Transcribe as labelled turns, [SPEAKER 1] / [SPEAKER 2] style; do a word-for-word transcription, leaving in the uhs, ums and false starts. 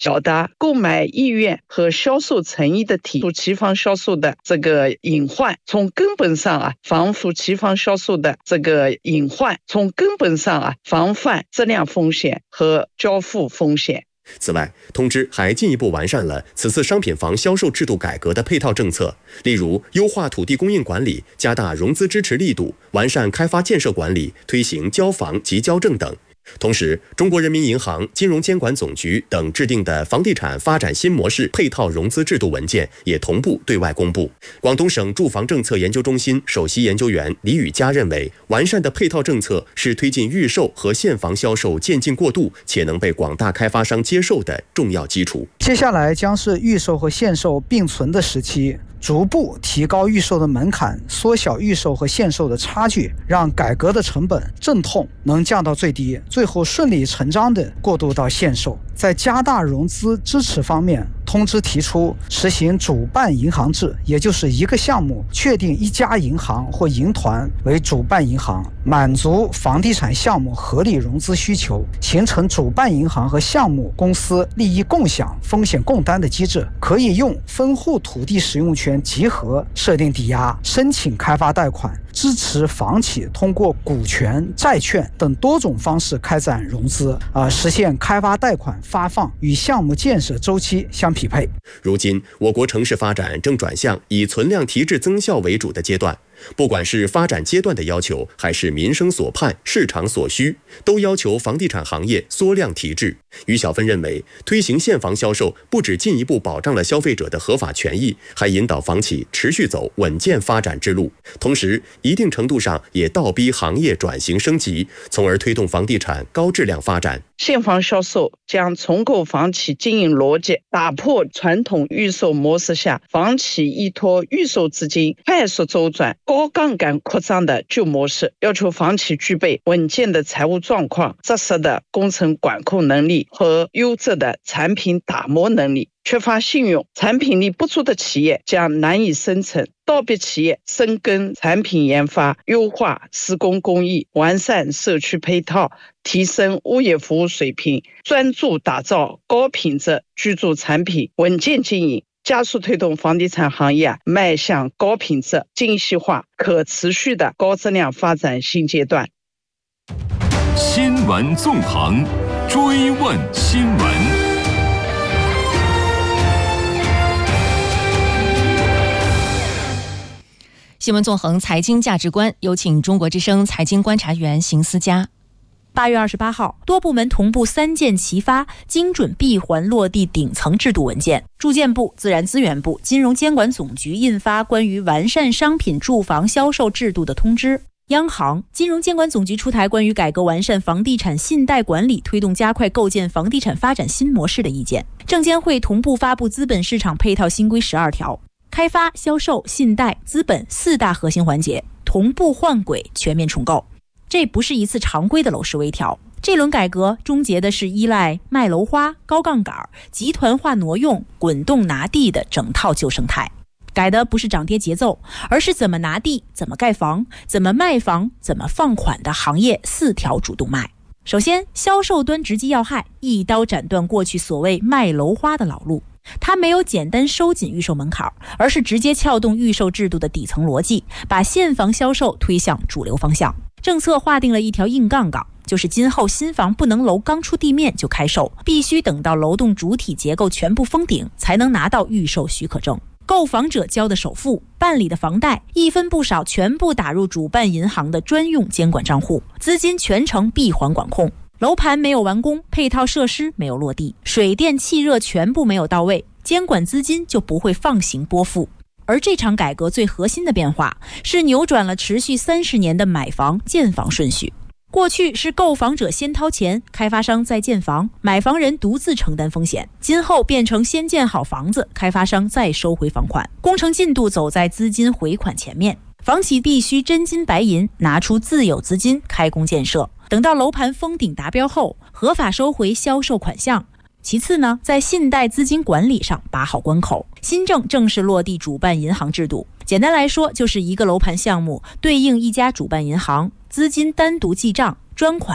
[SPEAKER 1] 表达购买意愿和销售诚意的体现，期房销售的这个隐患，从根本上啊防范期房销售的这个隐患，从根本上啊防范质量风险和交付风险。
[SPEAKER 2] 此外，通知还进一步完善了此次商品房销售制度改革的配套政策，例如优化土地供应管理，加大融资支持力度，完善开发建设管理，推行交房及交证等。同时，中国人民银行、金融监管总局等制定的房地产发展新模式配套融资制度文件也同步对外公布。广东省住房政策研究中心首席研究员李宇佳认为，完善的配套政策是推进预售和现房销售渐进过渡，且能被广大开发商接受的重要基础。
[SPEAKER 3] 接下来将是预售和现售并存的时期，逐步提高预售的门槛，缩小预售和现售的差距，让改革的成本阵痛能降到最低，最后顺理成章地过渡到现售。在加大融资支持方面，通知提出实行主办银行制，也就是一个项目确定一家银行或银团为主办银行，满足房地产项目合理融资需求，形成主办银行和项目公司利益共享、风险共担的机制，可以用分户土地使用权集合设定抵押，申请开发贷款，支持房企通过股权、债券等多种方式开展融资，啊、呃，实现开发贷款发放与项目建设周期相匹配。
[SPEAKER 2] 如今，我国城市发展正转向以存量提质增效为主的阶段。不管是发展阶段的要求，还是民生所盼、市场所需，都要求房地产行业缩量提质。于小芬认为，推行现房销售不只进一步保障了消费者的合法权益，还引导房企持续走稳健发展之路，同时一定程度上也倒逼行业转型升级，从而推动房地产高质量发展。
[SPEAKER 1] 现房销售将重构房企经营逻辑，打破传统预售模式下房企依托预售资金快速周转、高杠杆扩张的旧模式，要求房企具备稳健的财务状况、扎实的工程管控能力和优质的产品打磨能力。缺乏信用、产品力不足的企业将难以生存，倒闭企业深耕产品研发，优化施工工艺，完善社区配套，提升物业服务水平，专注打造高品质居住产品，稳健经营，加速推动房地产行业迈向高品质、精细化、可持续的高质量发展新阶段。
[SPEAKER 4] 新闻纵横，追问新闻。
[SPEAKER 5] 新闻纵横财经价值观，有请中国之声财经观察员邢思佳。
[SPEAKER 6] 八月二十八号，多部门同步三件齐发精准闭环落地顶层制度文件。住建部、自然资源部、金融监管总局印发关于完善商品住房销售制度的通知。央行、金融监管总局出台关于改革完善房地产信贷管理，推动加快构建房地产发展新模式的意见。证监会同步发布资本市场配套新规十二条。开发、销售、信贷、资本四大核心环节同步换轨，全面重构。这不是一次常规的楼市微调，这轮改革终结的是依赖卖楼花、高杠杆、集团化挪用、滚动拿地的整套旧生态。改的不是涨跌节奏，而是怎么拿地、怎么盖房、怎么卖房、怎么放款的行业四条主动脉。首先，销售端直击要害，一刀斩断过去所谓卖楼花的老路。它没有简单收紧预售门槛，而是直接撬动预售制度的底层逻辑，把现房销售推向主流方向。政策划定了一条硬杠杠，就是今后新房不能楼刚出地面就开售，必须等到楼栋主体结构全部封顶，才能拿到预售许可证。购房者交的首付、办理的房贷，一分不少全部打入主办银行的专用监管账户，资金全程闭环管控。楼盘没有完工，配套设施没有落地，水电气热全部没有到位，监管资金就不会放行拨付。而这场改革最核心的变化是扭转了持续三十年的买房建房顺序。过去是购房者先掏钱，开发商再建房，买房人独自承担风险。今后变成先建好房子，开发商再收回房款，工程进度走在资金回款前面。房企必须真金白银拿出自有资金开工建设，等到楼盘封顶达标后，合法收回销售款项。其次呢，在信贷资金管理上把好关口。新政正式落地主办银行制度，简单来说就是一个楼盘项目对应一家主办银行，资金单独记账，专款